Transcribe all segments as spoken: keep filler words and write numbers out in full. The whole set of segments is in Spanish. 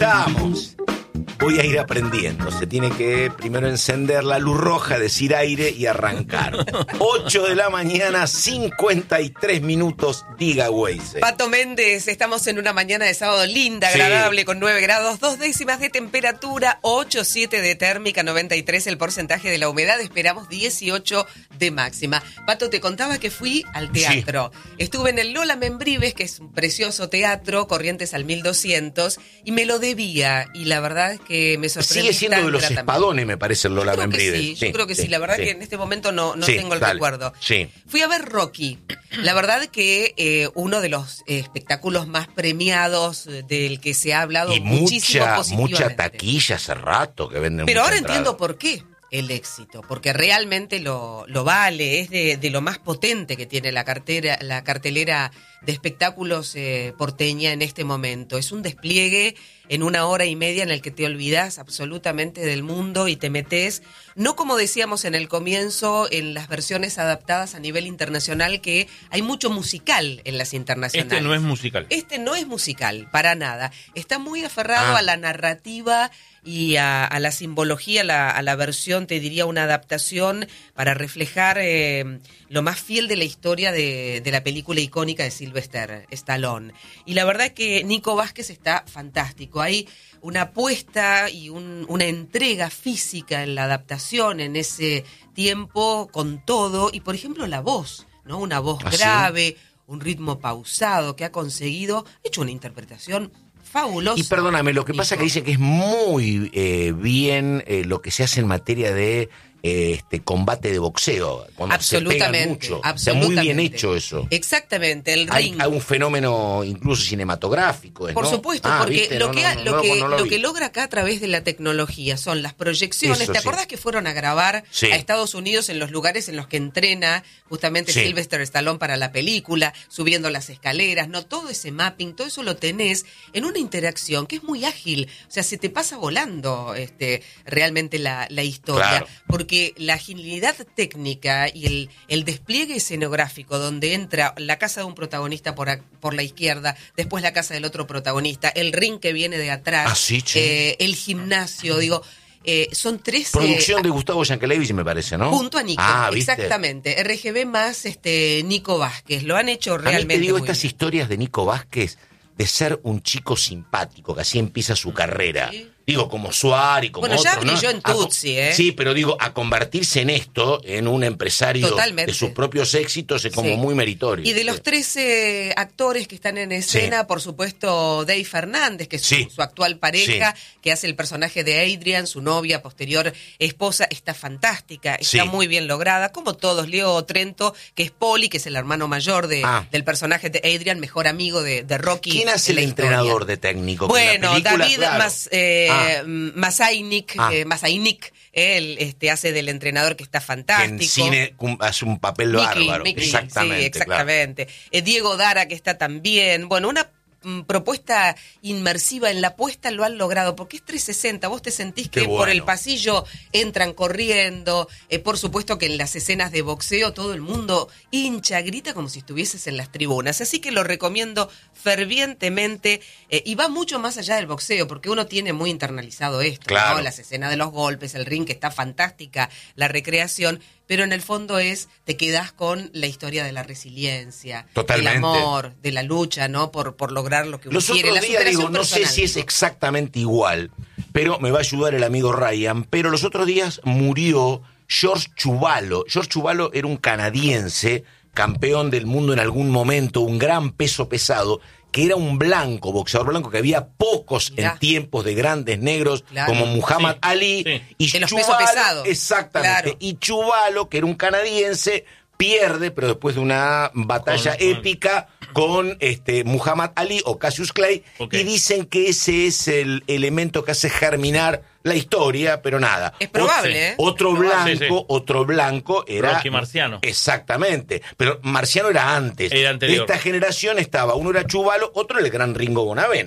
estamos. Voy a ir aprendiendo. Se tiene que primero encender la luz roja, decir aire y arrancar. ocho de la mañana, cincuenta y tres minutos, diga Weise. Pato Méndez, estamos en una mañana de sábado linda, agradable, sí, con nueve grados, dos décimas de temperatura, ocho coma siete de térmica, noventa y tres el porcentaje de la humedad, esperamos dieciocho de máxima. Pato, te contaba que fui al teatro. Sí. Estuve en el Lola Membrives, que es un precioso teatro, Corrientes al mil doscientos, y me lo debía, y la verdad es que que me sorprendí. Sigue siendo de los espadones, me parece, el Lola Membrives. Sí, sí, yo creo que sí, sí. La verdad sí. que en este momento no, no sí, tengo el dale. recuerdo. Sí. Fui a ver Rocky. La verdad que eh, uno de los eh, espectáculos más premiados del que se ha hablado y muchísimo mucha, positivamente. mucha taquilla hace rato que venden. Pero ahora entrada. entiendo por qué el éxito, porque realmente lo, lo vale, es de, de lo más potente que tiene la cartera, la cartelera de espectáculos eh, porteña en este momento. Es un despliegue en una hora y media en el que te olvidas absolutamente del mundo y te metes, no como decíamos en el comienzo, en las versiones adaptadas a nivel internacional, que hay mucho musical en las internacionales. Este no es musical. Este no es musical, para nada. Está muy aferrado Ah. a la narrativa y a, a la simbología, a la, a la versión, te diría una adaptación para reflejar eh, lo más fiel de la historia de, de la película icónica de Sylvester Stallone. Y la verdad es que Nico Vázquez está fantástico. Hay una apuesta y un, una entrega física en la adaptación en ese tiempo con todo. Y por ejemplo la voz, ¿no? Una voz ¿Ah, grave, sí? Un ritmo pausado que ha conseguido, ha hecho una interpretación fabulosa. Y perdóname, lo que pasa es que dice que es muy eh, bien eh, lo que se hace en materia de eh, este combate de boxeo. Cuando absolutamente, se pegan mucho. absolutamente. Está muy bien hecho eso. Exactamente, el Hay, ring. hay un fenómeno incluso cinematográfico. Por ¿no? supuesto, ah, porque ¿viste? lo, no, que, no, no, lo, no, que, no lo lo vi. que logra acá a través de la tecnología son las proyecciones. Eso ¿Te sí. acordás que fueron a grabar Sí. a Estados Unidos en los lugares en los que entrena justamente Sí. Sylvester Stallone para la película, subiendo las escaleras? No, todo ese mapping, todo eso lo tenés en una interacción que es muy ágil. O sea, se te pasa volando este, realmente la, la historia. Claro. Porque la agilidad técnica y el, el despliegue escenográfico donde entra la casa de un protagonista por, a, por la izquierda, después la casa del otro protagonista, el ring que viene de atrás, Ah, sí, che. eh, el gimnasio, digo, eh, son tres... Producción eh, de Gustavo Yankelevich, me parece, ¿no? Junto a Nico, ah, ¿viste? exactamente. R G B más este Nico Vázquez, lo han hecho realmente A mí te digo, muy estas bien. historias de Nico Vázquez, de ser un chico simpático, que así empieza su carrera. Sí. Digo, como Suárez, como Bueno, ya otro, ¿no? brilló en A- Tutsi, ¿eh? Sí, pero digo, a convertirse en esto, en un empresario Totalmente. de sus propios éxitos, es como Sí. muy meritorio. Y de los tres eh, actores que están en escena, Sí. por supuesto, Dave Fernández, que es Sí. su, su actual pareja, que hace el personaje de Adrian, su novia, posterior esposa, está fantástica, está Sí. muy bien lograda, como todos. Leo Trento, que es Poli, que es el hermano mayor de, Ah. del personaje de Adrian, mejor amigo de, de Rocky. ¿Quién hace en el la historia. entrenador de técnico? Que en la Bueno, película, David claro. Mas, eh, Ah. Masainik, Ah. eh, Masainik, él este, hace del entrenador que está Que fantástico. en cine cum- hace un papel Mickey, bárbaro. Mickey, exactamente. sí, exactamente. Eh, Diego Dara, que está también. Bueno, una mm, propuesta inmersiva en la puesta lo han logrado, porque es trescientos sesenta. Vos te sentís que Qué por bueno. el pasillo entran corriendo. Eh, por supuesto que en las escenas de boxeo todo el mundo hincha, grita como si estuvieses en las tribunas. Así que lo recomiendo fervientemente. Eh, y va mucho más allá del boxeo, porque uno tiene muy internalizado esto, Claro. ¿no? Las escenas de los golpes, el ring, que está fantástica, la recreación. Pero en el fondo es, te quedás con la historia de la resiliencia, Totalmente. del amor, de la lucha, ¿no? Por, por lograr lo que uno Los quiere. otros La días, digo, superación no sé personal. si es exactamente igual, pero me va a ayudar el amigo Ryan, pero los otros días murió George Chuvalo. George Chuvalo era un canadiense, campeón del mundo en algún momento, un gran peso pesado, que era un blanco, boxeador blanco, que había pocos Mirá. en tiempos de grandes negros, Claro. como Muhammad Sí, Ali, sí. y De los Chuvalo, pesos pesados. exactamente, Claro. y Chuvalo, que era un canadiense, pierde, pero después de una batalla Con- con- épica con este Muhammad Ali o Cassius Clay, Ok. y dicen que ese es el elemento que hace germinar la historia, pero nada. Es probable, Otro, ¿eh? otro Probable. blanco, Sí, sí. otro blanco era Rocky Marciano. Exactamente, pero Marciano era antes. Era anterior. De esta generación estaba, uno era Chuvalo, otro el gran Ringo Bonavena.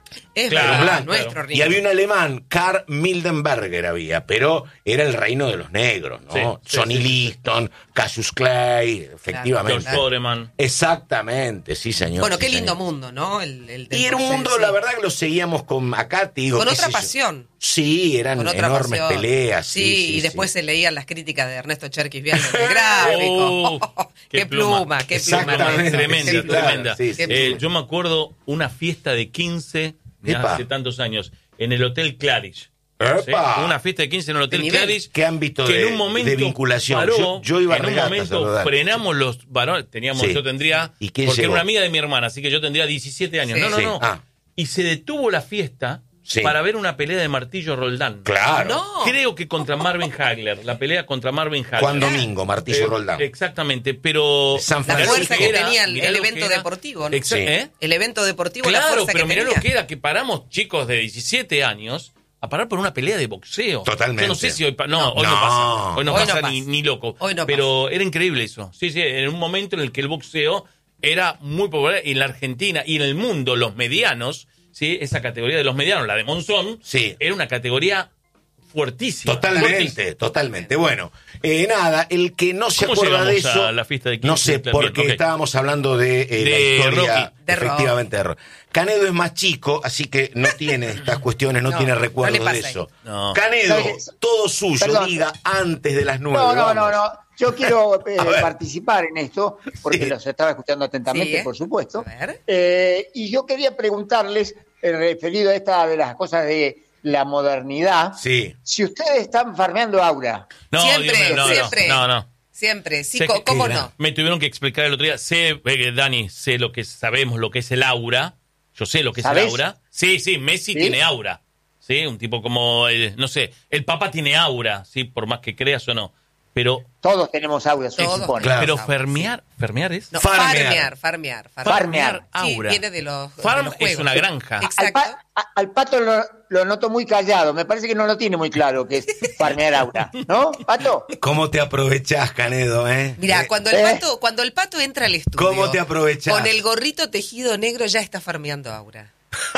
Es Claro, verdad, blanco. nuestro ring. Y había un alemán, Karl Mildenberger había, pero era el reino de los negros, ¿no? Sí, sí, Sonny sí, sí. Liston, Cassius Clay, efectivamente. George Foreman. Exactamente, sí, señor. Bueno, sí, qué lindo señor. mundo, ¿no? El, el del Y era un boxeo, mundo, sí. la verdad, que lo seguíamos con acá, te digo. Con qué otra sé yo. pasión. Sí, eran Con otra enormes pasión. peleas. Sí, Sí, sí, y después sí. se leían las críticas de Ernesto Cherkis viendo el gráfico. Oh, qué, qué pluma, pluma. qué pluma. Exactamente. Tremenda, Sí, claro, tremenda. sí, sí. Eh, yo me acuerdo una fiesta de quince de Epa. hace tantos años en el Hotel Claridge. ¡Epa! ¿Sí? Una fiesta de quince en el Hotel ¿Qué nivel? Claridge. ¿Qué ámbito que de- en un momento de vinculación? paró, Yo- yo iba a en un regatas a momento saludar. frenamos los varones. Teníamos, Sí. yo tendría. ¿Y quién porque llegó? era una amiga de mi hermana, así que yo tendría diecisiete años. Sí. No, no, Sí. no. Ah. Y se detuvo la fiesta Sí. para ver una pelea de Martillo Roldán. Claro. No. Creo que contra Marvin Hagler. La pelea contra Marvin Hagler. Juan Domingo, Martillo Eh, Roldán. Exactamente, pero San La mirá lo fuerza que era, tenía el, mirá el lo que evento era. deportivo, ¿no? Exa- Sí. ¿eh? El evento deportivo, la Claro, fuerza pero que mirá tenía. lo que era, que paramos chicos de diecisiete años a parar por una pelea de boxeo. Totalmente. Yo no sé si hoy, pa- no, No. hoy no, No. pasa, hoy no Hoy pasa, no ni, pasa. ni loco. Hoy no pero era increíble eso. Sí, sí, en un momento en el que el boxeo era muy popular y en la Argentina y en el mundo los medianos, sí, esa categoría de los medianos, la de Monzón, Sí. era una categoría fuertísima. Totalmente, fuertísima. totalmente. Bueno, eh, nada, el que no se ¿Cómo acuerda de llegamos a eso, la fiesta de quince? no sé, Bien, porque ok. estábamos hablando de, eh, De la historia, Rocky. De efectivamente, de Rocky. Canedo es más chico, así que no tiene estas cuestiones, no, No, tiene no recuerdo le de pasa eso. No. Canedo, ¿Sabes? todo suyo, Perdón. diga antes de las nueve. No, no, no, vamos. no. Yo quiero eh, A ver. participar en esto, porque Sí. los estaba escuchando atentamente, Sí, ¿eh? por supuesto. A ver. Eh, y yo quería preguntarles, eh, referido a esta de las cosas de la modernidad, Sí. si ustedes están farmeando aura. No, Siempre, Dios mío, no, no, siempre. no, no. Siempre, sí, Sé co- que- ¿cómo que no? era. Me tuvieron que explicar el otro día. Sé, eh, Dani, sé lo que sabemos, lo que es el aura. Yo sé lo que es ¿Sabés? el aura. Sí, sí, Messi ¿Sí? tiene aura. Sí, un tipo como, eh, no sé, el Papa tiene aura, sí, por más que creas o no. Pero, Todos tenemos aura, se Todos supone. Claro. pero aura, fermear, fermear es. No, Farmear. farmear, farmear, farmear. Farmear. Sí, aura. viene de los, de Farm los es juegos. una granja. Al, Exacto. pa- a- al pato lo, lo noto muy callado. Me parece que no lo tiene muy claro que es farmear aura. ¿No, pato? ¿Cómo te aprovechás, Canedo, eh? Mira, Eh, cuando el ¿Eh? pato, cuando el pato entra al estudio, ¿Cómo te aprovechás? con el gorrito tejido negro ya está farmeando aura.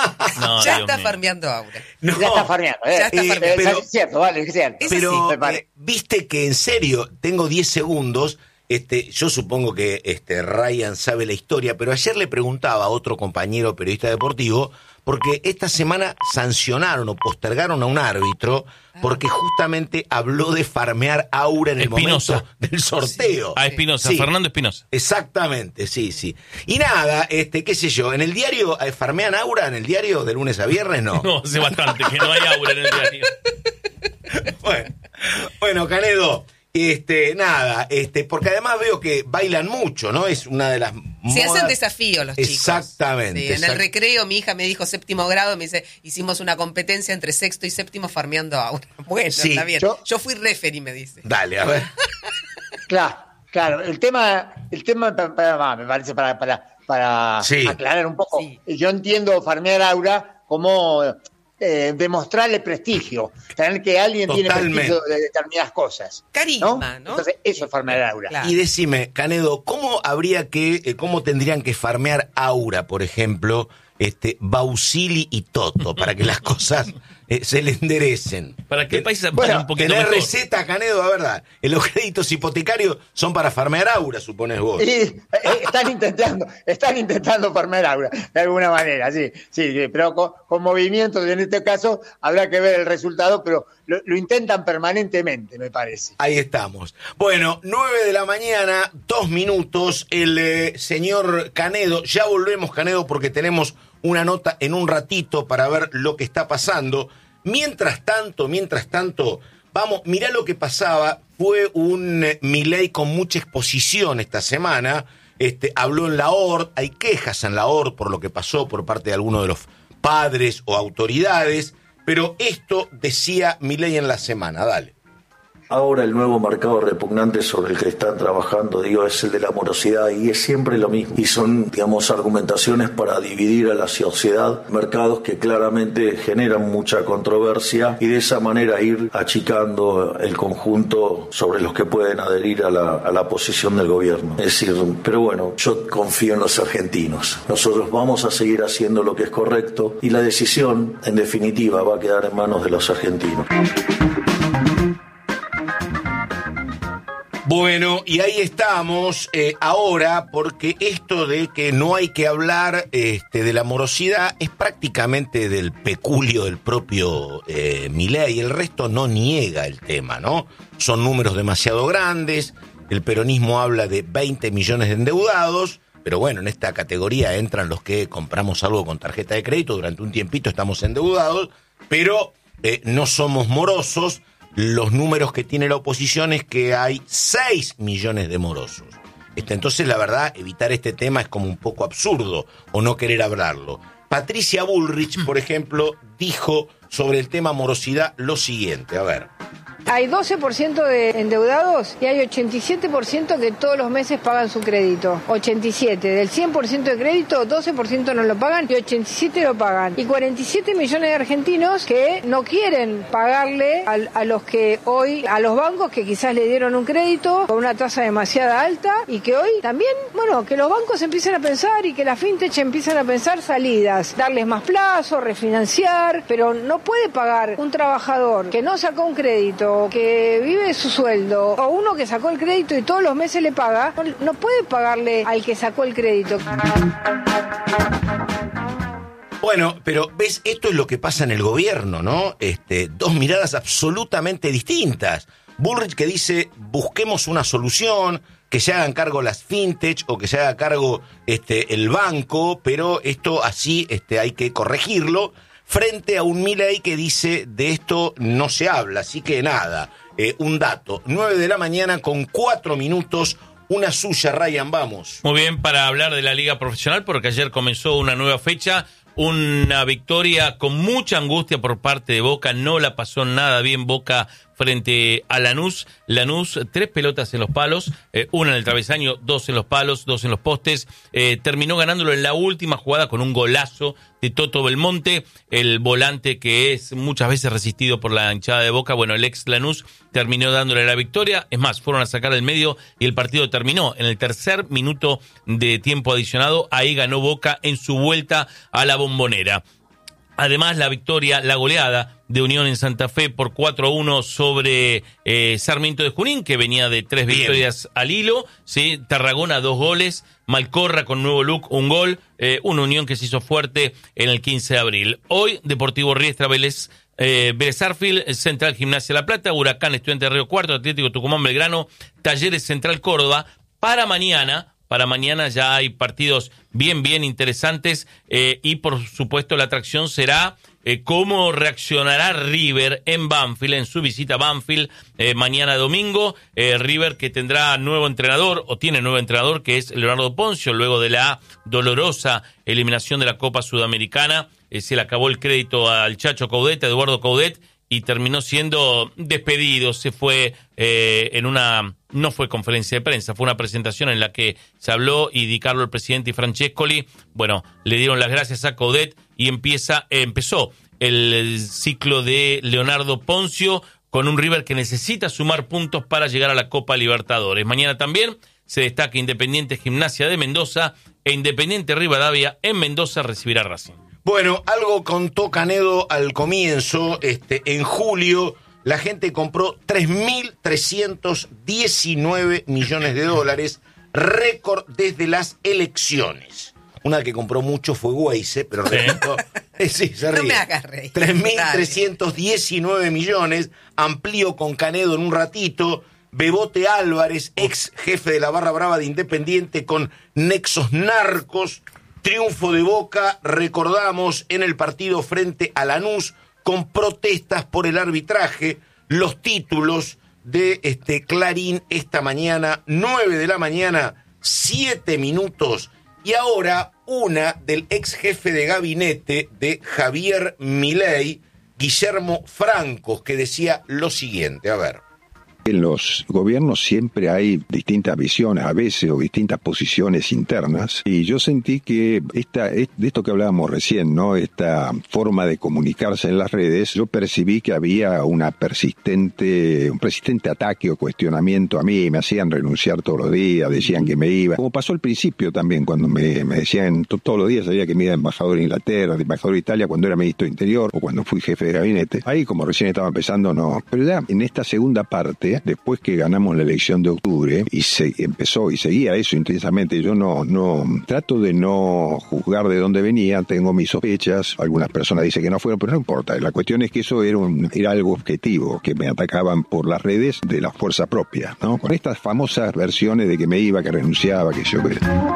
No, ya Dios está mío. farmeando aura. no. Ya está farmeando. ¿eh? Ya está Eh, farmeando. pero- es cierto, vale, es cierto. Es Pero así, me parece. eh, viste que en serio, tengo diez segundos. Este, yo supongo que este, Ryan sabe la historia, pero ayer le preguntaba a otro compañero periodista deportivo, porque esta semana sancionaron o postergaron a un árbitro porque justamente habló de farmear aura en el Espinosa. momento del sorteo. A Espinosa, Sí. Fernando Espinosa. Exactamente, sí, sí. Y nada, este, qué sé yo, en el diario, eh, ¿farmean aura en el diario de lunes a viernes? No. No, hace bastante que no hay aura en el diario. Bueno, bueno, Canedo, este, nada, este, porque además veo que bailan mucho, ¿no? Es una de las Se modas- hacen desafíos los chicos. Exactamente, Sí, en exact- el recreo mi hija me dijo séptimo grado, me dice, hicimos una competencia entre sexto y séptimo farmeando aura. Bueno, Sí, está bien. yo- Yo, fui referee, me dice. Dale, a ver. Claro, claro. El tema, el tema pa- pa- me parece para, para, para Sí. aclarar un poco. Sí. Yo entiendo farmear aura como eh, demostrarle prestigio, tener que alguien tiene Totalmente. prestigio de determinadas cosas. Carisma, ¿no? Entonces, eso es farmear aura. Claro. Y decime, Canedo, ¿cómo habría que, eh, cómo tendrían que farmear aura, por ejemplo, este, Bausili y Toto, para que las cosas eh, se le enderecen? Para que el país se Bueno, vaya un poquito ¿Tenés mejor. receta, Canedo? A verdad, eh, los créditos hipotecarios son para farmear aura, supones vos. Y, eh, están intentando, están intentando farmear aura, de alguna manera, sí, sí, sí, pero con, con movimientos, en este caso habrá que ver el resultado, pero lo, lo intentan permanentemente, me parece. Ahí estamos. Bueno, nueve de la mañana, dos minutos. El eh, señor Canedo, ya volvemos, Canedo, porque tenemos una nota en un ratito para ver lo que está pasando. Mientras tanto, mientras tanto, vamos, mirá lo que pasaba. Fue un eh, Milei con mucha exposición esta semana. Este, habló en la O R D, hay quejas en la O R D por lo que pasó por parte de algunos de los padres o autoridades, pero esto decía Milei en la semana. Dale. Ahora el nuevo mercado repugnante sobre el que están trabajando, digo, es el de la morosidad, y es siempre lo mismo. Y son, digamos, argumentaciones para dividir a la sociedad, mercados que claramente generan mucha controversia, y de esa manera ir achicando el conjunto sobre los que pueden adherir a la, a la posición del gobierno. Es decir, pero bueno, yo confío en los argentinos. Nosotros vamos a seguir haciendo lo que es correcto, y la decisión, en definitiva, va a quedar en manos de los argentinos. Bueno, y ahí estamos eh, ahora, porque esto de que no hay que hablar este, de la morosidad es prácticamente del peculio del propio eh, Milei. El resto no niega el tema, ¿no? Son números demasiado grandes, el peronismo habla de veinte millones de endeudados, pero bueno, en esta categoría entran los que compramos algo con tarjeta de crédito, durante un tiempito estamos endeudados, pero eh, no somos morosos. Los números que tiene la oposición es que hay seis millones de morosos. Este, entonces, la verdad, evitar este tema es como un poco absurdo, o no querer hablarlo. Patricia Bullrich, por ejemplo, dijo sobre el tema morosidad lo siguiente, a ver. Hay doce por ciento de endeudados y hay ochenta y siete por ciento que todos los meses pagan su crédito. ochenta y siete. Del cien por ciento de crédito, doce por ciento no lo pagan y ochenta y siete lo pagan. Y cuarenta y siete millones de argentinos que no quieren pagarle a, a los que hoy, a los bancos que quizás le dieron un crédito con una tasa demasiado alta, y que hoy también, bueno, que los bancos empiecen a pensar y que las fintech empiezan a pensar salidas, darles más plazo, refinanciar, pero no puede pagar un trabajador que no sacó un crédito, que vive de su sueldo, o uno que sacó el crédito y todos los meses le paga, no, no puede pagarle al que sacó el crédito. Bueno, pero ves, esto es lo que pasa en el gobierno, ¿no? Este, dos miradas absolutamente distintas. Bullrich que dice, busquemos una solución, que se hagan cargo las fintech o que se haga cargo este, el banco, pero esto así este, hay que corregirlo, frente a un Milei que dice, de esto no se habla, así que nada, eh, un dato, nueve de la mañana con cuatro minutos, una suya, Ryan, vamos. Muy bien, para hablar de la Liga Profesional, porque ayer comenzó una nueva fecha, una victoria con mucha angustia por parte de Boca, no la pasó nada bien Boca frente a Lanús. Lanús, tres pelotas en los palos, eh, una en el travesaño, dos en los palos, dos en los postes. Eh, terminó ganándolo en la última jugada con un golazo de Toto Belmonte, el volante que es muchas veces resistido por la hinchada de Boca. Bueno, el ex Lanús terminó dándole la victoria. Es más, fueron a sacar del medio y el partido terminó en el tercer minuto de tiempo adicionado. Ahí ganó Boca en su vuelta a la Bombonera. Además, la victoria, la goleada de Unión en Santa Fe por cuatro a uno sobre eh, Sarmiento de Junín, que venía de tres Bien. victorias al hilo, ¿sí? Tarragona, dos goles, Malcorra con nuevo look, un gol, eh, una Unión que se hizo fuerte en el quince de abril. Hoy, Deportivo Riestra, Vélez, eh, Vélez Arfield, Central Gimnasia La Plata, Huracán, Estudiante de Río Cuarto, Atlético Tucumán, Belgrano, Talleres Central Córdoba. Para mañana... Para mañana ya hay partidos bien, bien interesantes eh, y por supuesto la atracción será eh, cómo reaccionará River en Banfield, en su visita a Banfield eh, mañana domingo. Eh, River que tendrá nuevo entrenador o tiene nuevo entrenador que es Leonardo Poncio, luego de la dolorosa eliminación de la Copa Sudamericana. Eh, se le acabó el crédito al Chacho Coudet, a Eduardo Coudet, y terminó siendo despedido. Se fue eh, en una... No fue conferencia de prensa, fue una presentación en la que se habló y Di Carlo, el presidente, y Francescoli, bueno, le dieron las gracias a Coudet y empieza, eh, empezó el, el ciclo de Leonardo Poncio con un River que necesita sumar puntos para llegar a la Copa Libertadores. Mañana también se destaca Independiente Gimnasia de Mendoza e Independiente Rivadavia en Mendoza recibirá Racing. Bueno, algo contó Canedo al comienzo, este, en julio la gente compró tres mil trescientos diecinueve millones de dólares, récord desde las elecciones. Una que compró mucho fue Weisse, pero recortó, eh, sí, se ríe. No me hagas reír. tres mil trescientos diecinueve millones, amplío con Canedo en un ratito. Bebote Álvarez, ex jefe de la barra brava de Independiente con nexos narcos. Triunfo de Boca, recordamos, en el partido frente a Lanús, con protestas por el arbitraje. Los títulos de este Clarín esta mañana, nueve de la mañana, siete minutos. Y ahora una del ex jefe de gabinete de Javier Milei, Guillermo Francos, que decía lo siguiente, a ver. En los gobiernos siempre hay distintas visiones, a veces, o distintas posiciones internas, y yo sentí que esta, de esto que hablábamos recién, ¿no? Esta forma de comunicarse en las redes, yo percibí que había una persistente, un persistente ataque o cuestionamiento a mí, me hacían renunciar todos los días, decían que me iba, como pasó al principio también, cuando me, me decían to, todos los días, sabía que me iba de embajador de Inglaterra, de embajador de Italia, cuando era ministro de Interior, o cuando fui jefe de gabinete. Ahí, como recién estaba empezando, no. Pero ya en esta segunda parte, después que ganamos la elección de octubre, y se empezó y seguía eso intensamente, yo no, no, trato de no juzgar de dónde venía, tengo mis sospechas, algunas personas dicen que no fueron, pero no importa, la cuestión es que eso era, un, era algo objetivo, que me atacaban por las redes de la fuerza propia, ¿no? Con estas famosas versiones de que me iba, que renunciaba, que yo...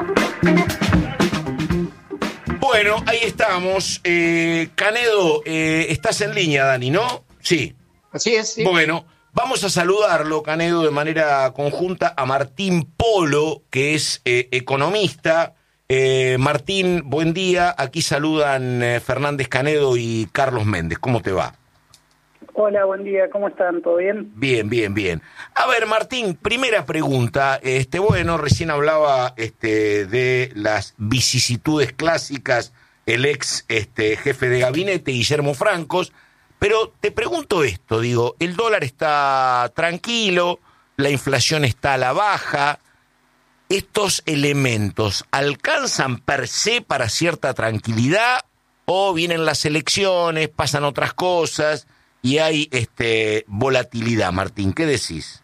Bueno, ahí estamos. Eh, Canedo, eh, estás en línea, Dani, ¿no? Sí. Así es, sí. Bueno, vamos a saludarlo, Canedo, de manera conjunta a Martín Polo, que es eh, economista. Eh, Martín, buen día. Aquí saludan eh, Fernández Canedo y Carlos Méndez. ¿Cómo te va? Hola, buen día. ¿Cómo están? ¿Todo bien? Bien, bien, bien. A ver, Martín, primera pregunta. Este, bueno, recién hablaba este, de las vicisitudes clásicas el ex este, jefe de gabinete, Guillermo Francos, pero te pregunto esto, digo, el dólar está tranquilo, la inflación está a la baja, ¿estos elementos alcanzan per se para cierta tranquilidad o vienen las elecciones, pasan otras cosas y hay este, volatilidad? Martín, ¿qué decís?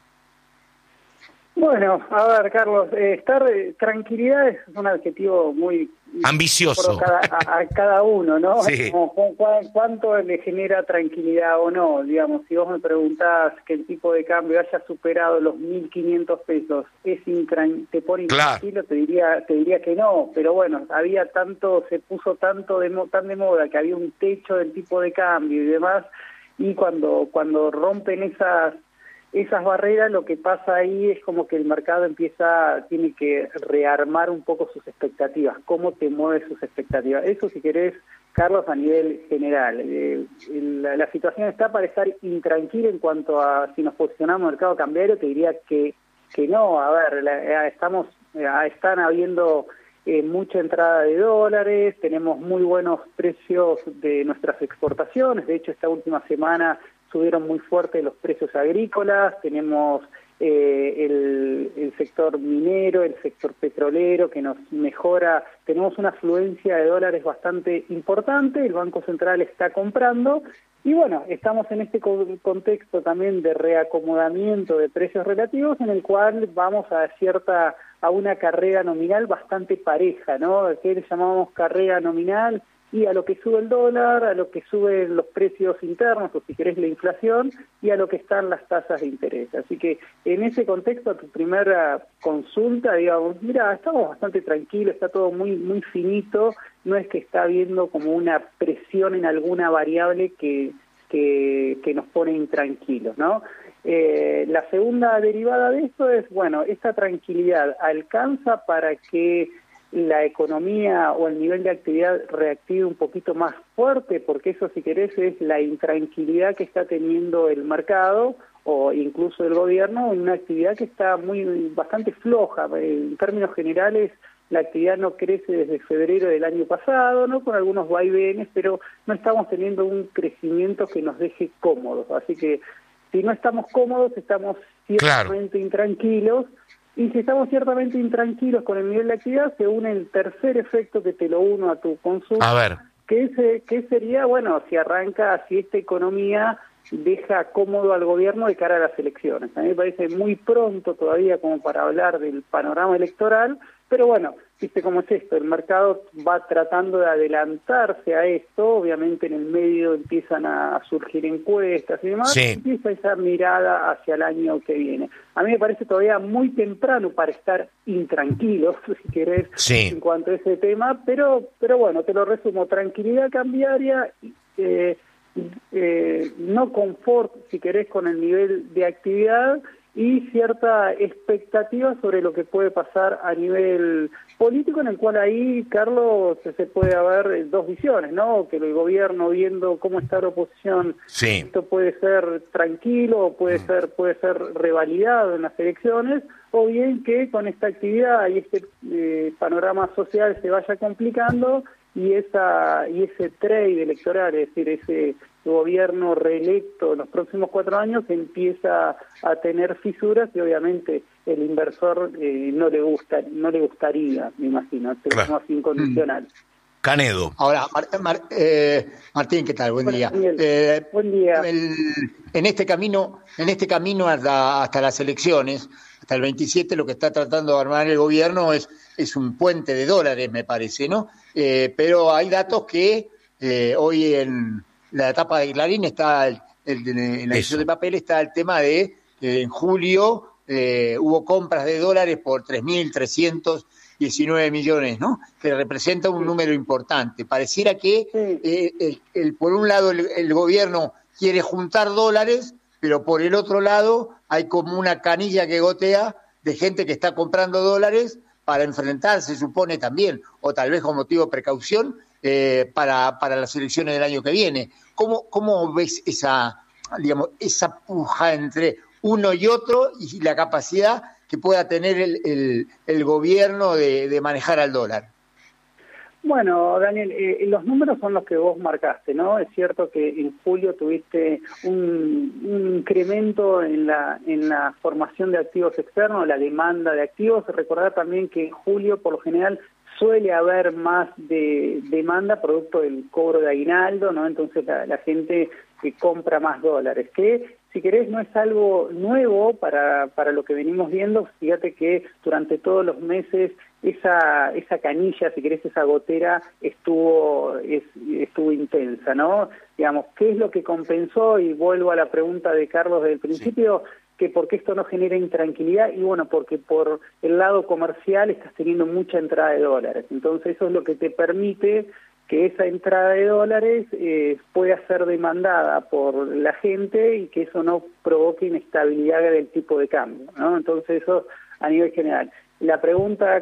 Bueno, a ver, Carlos, eh, estar eh, tranquilidad es un adjetivo muy ambicioso cada, a, a cada uno, ¿no? Sí. Como, cu, ¿cuánto le genera tranquilidad o no? Digamos, si vos me preguntás que el tipo de cambio haya superado los mil quinientos pesos, ¿es intran te pone intranquilo? Claro. Te diría, te diría que no, pero bueno, había tanto, se puso tanto de tan de moda que había un techo del tipo de cambio y demás, y cuando cuando rompen esas esas barreras, lo que pasa ahí es como que el mercado empieza, tiene que rearmar un poco sus expectativas, cómo te mueves sus expectativas. Eso, si querés, Carlos, a nivel general. Eh, la, la situación está para estar intranquila en cuanto a si nos posicionamos en el mercado cambiario, te diría que, que no. A ver, la, estamos, están habiendo eh, mucha entrada de dólares, tenemos muy buenos precios de nuestras exportaciones, de hecho esta última semana subieron muy fuerte los precios agrícolas, tenemos eh, el, el sector minero, el sector petrolero que nos mejora, tenemos una afluencia de dólares bastante importante, el Banco Central está comprando y bueno, estamos en este contexto también de reacomodamiento de precios relativos en el cual vamos a cierta a una carrera nominal bastante pareja, ¿no? ¿Qué le llamamos carrera nominal? Y a lo que sube el dólar, a lo que suben los precios internos, o si querés la inflación, y a lo que están las tasas de interés. Así que en ese contexto, a tu primera consulta, digamos, mira, estamos bastante tranquilos, está todo muy muy finito, no es que está habiendo como una presión en alguna variable que, que, que nos pone intranquilos, ¿no? Eh, la segunda derivada de esto es, bueno, esta tranquilidad alcanza para que la economía o el nivel de actividad reactive un poquito más fuerte, porque eso, si querés, es la intranquilidad que está teniendo el mercado o incluso el gobierno en una actividad que está muy bastante floja. En términos generales, la actividad no crece desde febrero del año pasado, ¿no? Con algunos vaivenes, pero no estamos teniendo un crecimiento que nos deje cómodos. Así que si no estamos cómodos, estamos ciertamente claro. intranquilos. Y si estamos ciertamente intranquilos con el nivel de actividad, se une el tercer efecto que te lo uno a tu consulta. A ver. Que, es, que sería, bueno, si arranca, si esta economía deja cómodo al gobierno de cara a las elecciones. A mí me parece muy pronto todavía como para hablar del panorama electoral, pero bueno, viste cómo es esto, el mercado va tratando de adelantarse a esto, obviamente en el medio empiezan a surgir encuestas y demás, sí. Empieza esa mirada hacia el año que viene. A mí me parece todavía muy temprano para estar intranquilos, si querés, sí. en cuanto a ese tema, pero pero bueno, te lo resumo, tranquilidad cambiaria, eh, eh, no confort, si querés, con el nivel de actividad, y cierta expectativa sobre lo que puede pasar a nivel político, en el cual ahí, Carlos, se puede haber dos visiones, ¿no? Que el gobierno, viendo cómo está la oposición, sí. esto puede ser tranquilo, puede mm. ser puede ser revalidado en las elecciones, o bien que con esta actividad y este eh, panorama social se vaya complicando y esa y ese trade electoral, es decir, ese gobierno reelecto en los próximos cuatro años empieza a tener fisuras y obviamente el inversor eh, no le gusta no le gustaría, me imagino, claro. Más incondicional. Mm. Canedo. Ahora, Mar, Mar, eh, Martín, ¿qué tal? Buen Buen día. día. Eh, Buen día. El, en este camino, en este camino hasta, hasta las elecciones, hasta el veintisiete, lo que está tratando de armar el gobierno es, es un puente de dólares, me parece, ¿no? Eh, pero hay datos que eh, hoy en la etapa de Clarín está, el, el, en la edición de papel está el tema de eh, en julio eh, hubo compras de dólares por tres mil trescientos diecinueve millones, ¿no? Que representa un número importante. Pareciera que eh, el, el, por un lado el, el gobierno quiere juntar dólares, pero por el otro lado hay como una canilla que gotea de gente que está comprando dólares para enfrentar, se supone también, o tal vez con motivo de precaución, eh, para, para las elecciones del año que viene. ¿Cómo, cómo ves esa, digamos, esa puja entre uno y otro y la capacidad que pueda tener el, el, el gobierno de, de manejar al dólar? Bueno, Daniel, eh, los números son los que vos marcaste, ¿no? Es cierto que en julio tuviste un, un incremento en la en la formación de activos externos, la demanda de activos. Recordar también que en julio, por lo general, suele haber más de demanda producto del cobro de aguinaldo, ¿no? Entonces la, la gente que compra más dólares, que si querés no es algo nuevo para, para lo que venimos viendo. Fíjate que durante todos los meses esa esa canilla, si querés, esa gotera estuvo es, estuvo intensa, ¿no? Digamos, ¿qué es lo que compensó? Y vuelvo a la pregunta de Carlos del principio, sí. Que por qué esto no genera intranquilidad, y bueno, porque por el lado comercial estás teniendo mucha entrada de dólares. Entonces eso es lo que te permite que esa entrada de dólares eh, pueda ser demandada por la gente y que eso no provoque inestabilidad del tipo de cambio, ¿no? Entonces eso a nivel general. La pregunta,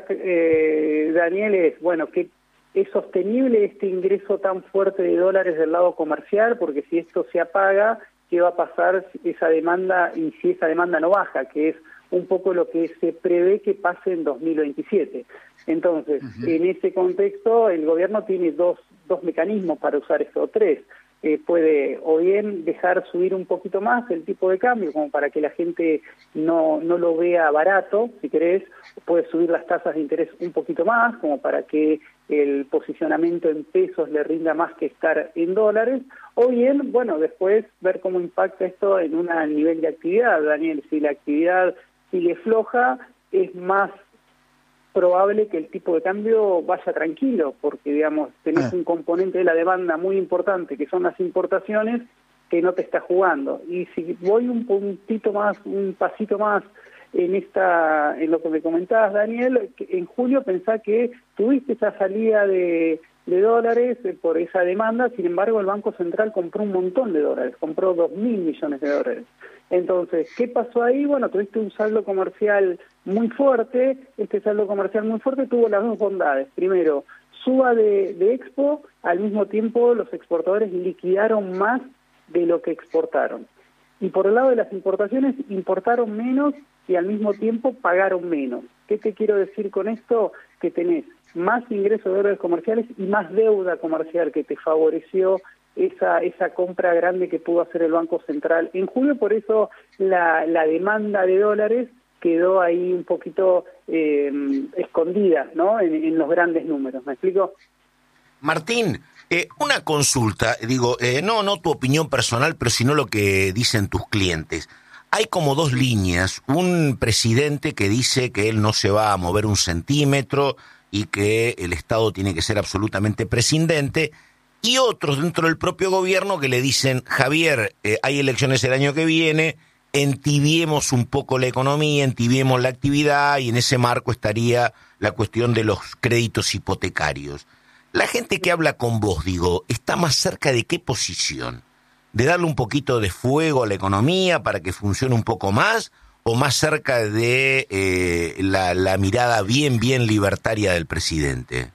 eh, Daniel, es, bueno, ¿qué, ¿es sostenible este ingreso tan fuerte de dólares del lado comercial? Porque si esto se apaga, ¿qué va a pasar esa demanda y si esa demanda no baja? Que es un poco lo que se prevé que pase en dos mil veintisiete. Entonces, uh-huh. En ese contexto, el gobierno tiene dos, dos mecanismos para usar esto, tres. Eh, puede o bien dejar subir un poquito más el tipo de cambio, como para que la gente no, no lo vea barato, si querés, puede subir las tasas de interés un poquito más, como para que el posicionamiento en pesos le rinda más que estar en dólares, o bien, bueno, después ver cómo impacta esto en un nivel de actividad, Daniel. Si la actividad sigue floja, es más probable que el tipo de cambio vaya tranquilo, porque, digamos, tenés un componente de la demanda muy importante, que son las importaciones, que no te está jugando. Y si voy un puntito más, un pasito más en esta, en lo que me comentabas, Daniel, en julio pensá que tuviste esa salida de, de dólares por esa demanda, sin embargo el Banco Central compró un montón de dólares, compró dos mil millones de dólares. Entonces, ¿qué pasó ahí? Bueno, tuviste un saldo comercial muy fuerte. Este saldo comercial muy fuerte tuvo las dos bondades. Primero, suba de, de Expo, al mismo tiempo los exportadores liquidaron más de lo que exportaron. Y por el lado de las importaciones, importaron menos y al mismo tiempo pagaron menos. ¿Qué te quiero decir con esto? Que tenés más ingresos de dólares comerciales y más deuda comercial, que te favoreció esa esa compra grande que pudo hacer el Banco Central en julio. Por eso la, la demanda de dólares quedó ahí un poquito eh, escondida, ¿no? En, en los grandes números. ¿Me explico? Martín, eh, una consulta, digo, eh, no, no tu opinión personal, pero sino lo que dicen tus clientes. Hay como dos líneas, un presidente que dice que él no se va a mover un centímetro y que el Estado tiene que ser absolutamente prescindente, y otros dentro del propio gobierno que le dicen, Javier, eh, hay elecciones el año que viene, entibiemos un poco la economía, entibiemos la actividad, y en ese marco estaría la cuestión de los créditos hipotecarios. La gente que habla con vos, digo, ¿está más cerca de qué posición? ¿De darle un poquito de fuego a la economía para que funcione un poco más? o más cerca de eh, la, la mirada bien, bien libertaria del presidente?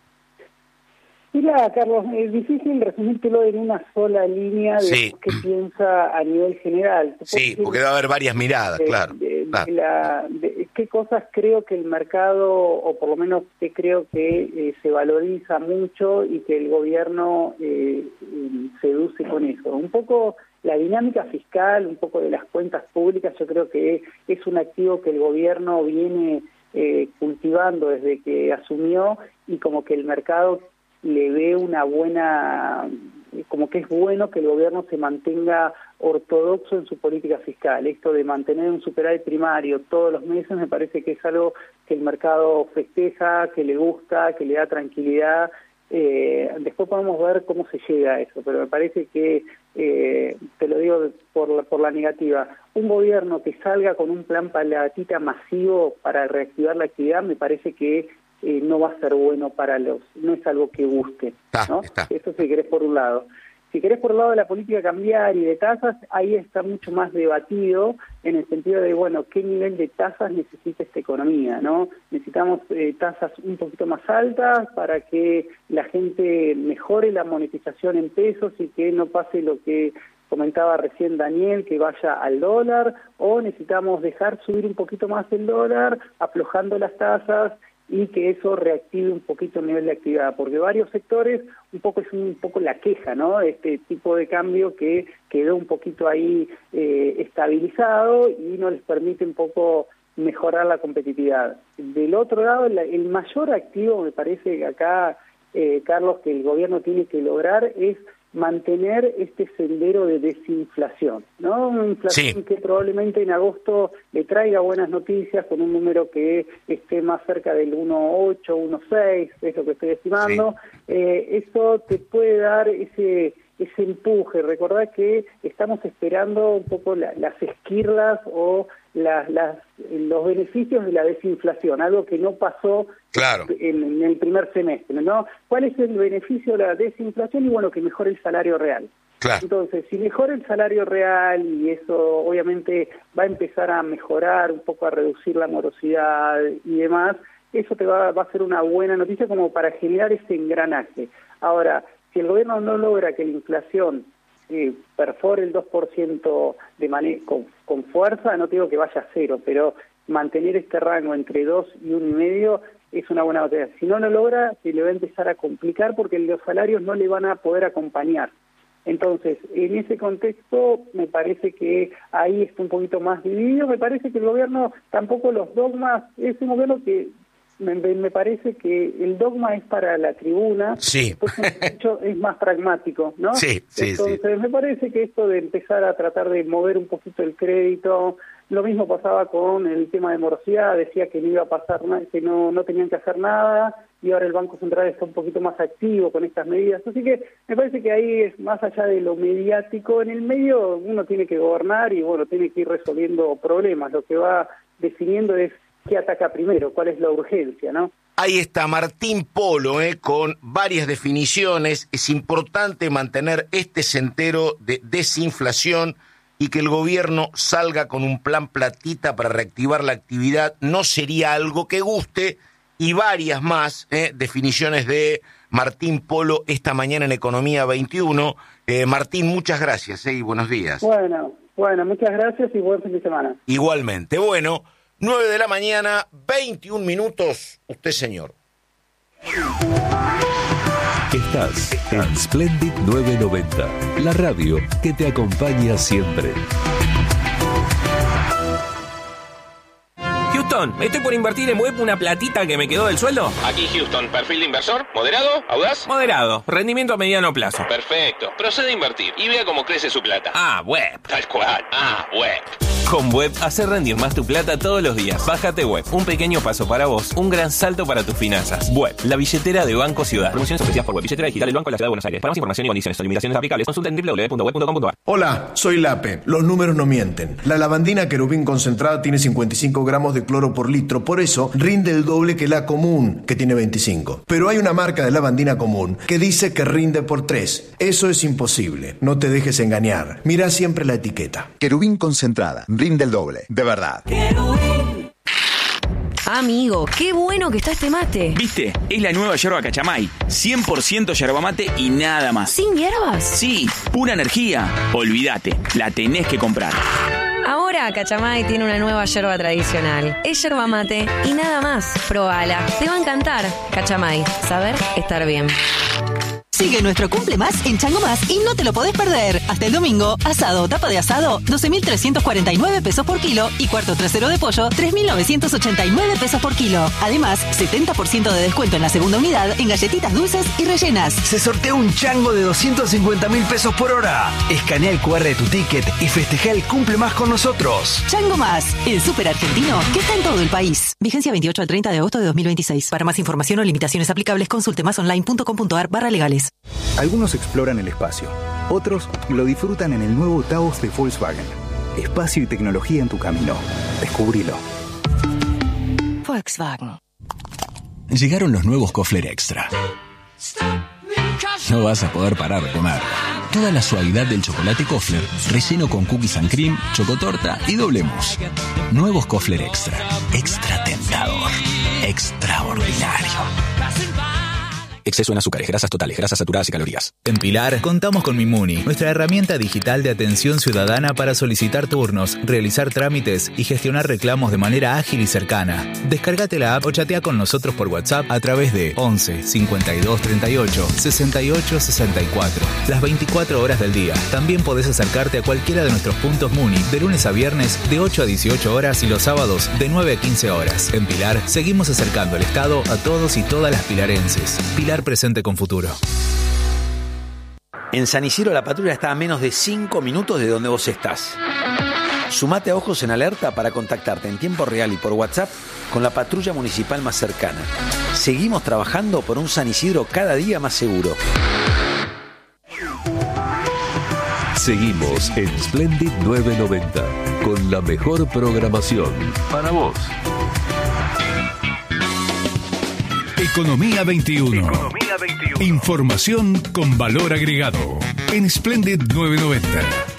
Mira, Carlos, es difícil resumírtelo en una sola línea de sí. qué piensa a nivel general. Sí, porque debe haber varias miradas, de, claro. De, claro. De la, de, ¿Qué cosas creo que el mercado, o por lo menos que creo que eh, se valoriza mucho y que el gobierno eh, seduce con eso? Un poco la dinámica fiscal, un poco de las cuentas públicas, yo creo que es un activo que el gobierno viene eh, cultivando desde que asumió y como que el mercado le ve una buena, como que es bueno que el gobierno se mantenga ortodoxo en su política fiscal. Esto de mantener un superávit primario todos los meses me parece que es algo que el mercado festeja, que le gusta, que le da tranquilidad. Eh, después podemos ver cómo se llega a eso, pero me parece que, eh, te lo digo por la, por la negativa, un gobierno que salga con un plan palatita masivo para reactivar la actividad me parece que Eh, no va a ser bueno para los, no es algo que guste, ¿no? Está. Eso si querés por un lado. Si querés por el lado de la política cambiar y de tasas, ahí está mucho más debatido en el sentido de, bueno, qué nivel de tasas necesita esta economía, ¿no? Necesitamos eh, tasas un poquito más altas para que la gente mejore la monetización en pesos y que no pase lo que comentaba recién Daniel, que vaya al dólar, o necesitamos dejar subir un poquito más el dólar, aflojando las tasas, y que eso reactive un poquito el nivel de actividad, porque varios sectores, un poco es un poco la queja, ¿no? Este tipo de cambio que quedó un poquito ahí eh, estabilizado y no les permite un poco mejorar la competitividad. Del otro lado, la, el mayor activo, me parece que acá, eh, Carlos, que el gobierno tiene que lograr es mantener este sendero de desinflación, ¿no? Una inflación sí. que probablemente en agosto le traiga buenas noticias con un número que esté más cerca del uno coma ocho, uno coma seis, es lo que estoy estimando. Sí. Eh, eso te puede dar ese ese empuje. Recordad que estamos esperando un poco la, las esquirlas o las, las, los beneficios de la desinflación, algo que no pasó claro. en, en el primer semestre, ¿no? ¿Cuál es el beneficio de la desinflación? Y bueno, que mejore el salario real. Claro. Entonces, si mejora el salario real y eso obviamente va a empezar a mejorar, un poco a reducir la morosidad y demás, eso te va, va a ser una buena noticia como para generar ese engranaje. Ahora, si el gobierno no logra que la inflación eh, perfore el dos por ciento de mane- con, con fuerza, no te digo que vaya a cero, pero mantener este rango entre dos y uno y medio es una buena noticia. Si no lo logra, se le va a empezar a complicar porque los salarios no le van a poder acompañar. Entonces, en ese contexto, me parece que ahí está un poquito más dividido. Me parece que el gobierno, tampoco los dogmas, es un gobierno que me, me parece que el dogma es para la tribuna, sí. pues hecho es más pragmático, ¿no? Sí, sí, Entonces, sí. me parece que esto de empezar a tratar de mover un poquito el crédito, lo mismo pasaba con el tema de morosidad, decía que no iba a pasar nada, que no, no tenían que hacer nada, y ahora el Banco Central está un poquito más activo con estas medidas. Así que me parece que ahí es más allá de lo mediático, en el medio uno tiene que gobernar y bueno, tiene que ir resolviendo problemas. Lo que va definiendo es qué ataca primero, cuál es la urgencia, ¿no? Ahí está Martín Polo, eh, con varias definiciones. Es importante mantener este sendero de desinflación y que el gobierno salga con un plan platita para reactivar la actividad. No sería algo que guste. Y varias más eh, definiciones de Martín Polo esta mañana en Economía veintiuno. Eh, Martín, muchas gracias eh, y buenos días. Bueno, bueno, muchas gracias y buen fin de semana. Igualmente. Bueno, nueve de la mañana, veintiún minutos. Usted, señor. Estás en Splendid novecientos noventa, la radio que te acompaña siempre. Houston, estoy por invertir en web una platita que me quedó del sueldo. Aquí Houston, perfil de inversor, moderado, audaz. Moderado, rendimiento a mediano plazo. Perfecto, procede a invertir y vea cómo crece su plata. Ah, web. Tal cual, ah, web. Con Web, hacer rendir más tu plata todos los días. Bájate Web, un pequeño paso para vos, un gran salto para tus finanzas. Web, la billetera de Banco Ciudad. Promociones ofrecidas por Web, billetera digital del Banco de la Ciudad de Buenos Aires. Para más información y condiciones o limitaciones aplicables, consulta en doble u doble u doble u punto web punto com punto a r. Hola, soy Lape. Los números no mienten. La lavandina querubín concentrada tiene cincuenta y cinco gramos de cloro por litro, por eso rinde el doble que la común, que tiene veinticinco. Pero hay una marca de lavandina común que dice que rinde por tres. Eso es imposible. No te dejes engañar. Mira siempre la etiqueta. Querubín concentrada. rinde el doble, de verdad. Amigo, qué bueno que está este mate. ¿Viste? Es la nueva yerba Cachamay. cien por ciento yerba mate y nada más. ¿Sin hierbas? Sí, pura energía. Olvídate, la tenés que comprar. Ahora Cachamay tiene una nueva yerba tradicional. Es yerba mate y nada más. Probala, te va a encantar. Cachamay, saber estar bien. Sigue nuestro Cumple Más en Chango Más y no te lo podés perder. Hasta el domingo, asado o tapa de asado, doce mil trescientos cuarenta y nueve pesos por kilo y cuarto trasero de pollo, tres mil novecientos ochenta y nueve pesos por kilo. Además, setenta por ciento de descuento en la segunda unidad en galletitas dulces y rellenas. Se sortea un chango de doscientos cincuenta mil pesos por hora. Escanea el cu erre de tu ticket y festeja el Cumple Más con nosotros. Chango Más, el súper argentino que está en todo el país. Vigencia veintiocho al treinta de agosto de dos mil veintiséis. Para más información o limitaciones aplicables, consulte másonline punto com punto ar barra legales. Algunos exploran el espacio, otros lo disfrutan en el nuevo Taos de Volkswagen. Espacio y tecnología en tu camino. Descubrilo. Volkswagen. Llegaron los nuevos Kofler Extra. No vas a poder parar de comer. Toda la suavidad del chocolate Kofler, relleno con cookies and cream, chocotorta y doble mousse. Nuevos Kofler Extra. Extra tentador. Extraordinario. Exceso en azúcares, grasas totales, grasas saturadas y calorías. En Pilar contamos con Mimuni, nuestra herramienta digital de atención ciudadana para solicitar turnos, realizar trámites y gestionar reclamos de manera ágil y cercana. Descárgate la app o chatea con nosotros por WhatsApp a través de once cincuenta y dos treinta y ocho sesenta y ocho sesenta y cuatro. Las veinticuatro horas del día. También podés acercarte a cualquiera de nuestros puntos Muni de lunes a viernes de ocho a dieciocho horas y los sábados de nueve a quince horas. En Pilar seguimos acercando el Estado a todos y todas las pilarenses. Pilar presente con futuro. En San Isidro la patrulla está a menos de cinco minutos de donde vos estás. Sumate a Ojos en Alerta para contactarte en tiempo real y por WhatsApp con la patrulla municipal más cercana. Seguimos trabajando por un San Isidro cada día más seguro. Seguimos en Splendid novecientos noventa con la mejor programación para vos. Economía veintiuno. Economía veintiuno. Información con valor agregado. En Splendid novecientos noventa.